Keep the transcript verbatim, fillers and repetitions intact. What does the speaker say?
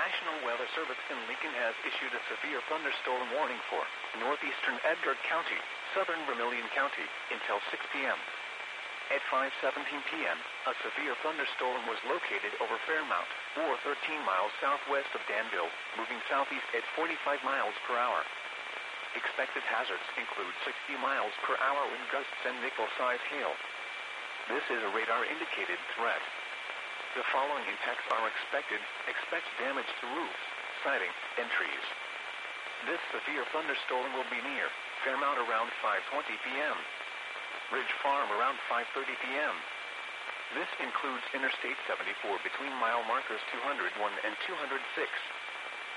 National Weather Service in Lincoln has issued a severe thunderstorm warning for northeastern Edgar County, southern Vermilion County, until six p m At five seventeen p m, a severe thunderstorm was located over Fairmount, or thirteen miles southwest of Danville, moving southeast at forty-five miles per hour. Expected hazards include sixty miles per hour wind gusts and nickel-sized hail. This is a radar-indicated threat. The following impacts are expected. Expect damage to roofs, siding, and trees. This severe thunderstorm will be near Fairmount around five twenty p m Ridge Farm around five thirty p m This includes Interstate seventy-four between mile markers two hundred one and two hundred six.